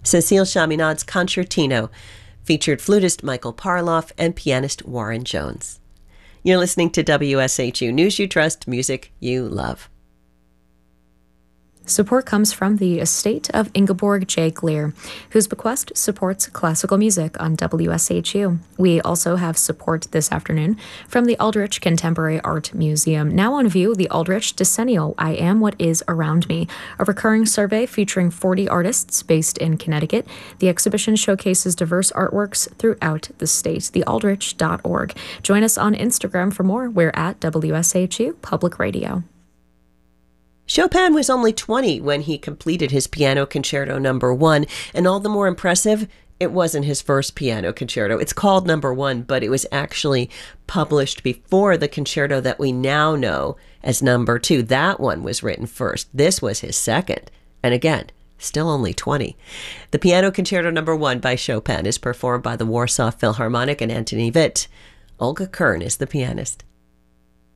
Cécile Chaminade's Concertino featured flutist Michael Parloff and pianist Warren Jones. You're listening to WSHU News You Trust, music you love. Support comes from the estate of Ingeborg J. Gleer, whose bequest supports classical music on WSHU. We also have support this afternoon from the Aldrich Contemporary Art Museum. Now on view, the Aldrich Decennial, I Am What Is Around Me, a recurring survey featuring 40 artists based in Connecticut. The exhibition showcases diverse artworks throughout the state, thealdrich.org. Join us on Instagram for more. We're at WSHU Public Radio. Chopin was only 20 when he completed his Piano Concerto No. 1, and all the more impressive, it wasn't his first piano concerto. It's called No. 1, but it was actually published before the concerto that we now know as No. 2. That one was written first. This was his second. And again, still only 20. The Piano Concerto No. 1 by Chopin is performed by the Warsaw Philharmonic and Antoni Witt. Olga Kern is the pianist.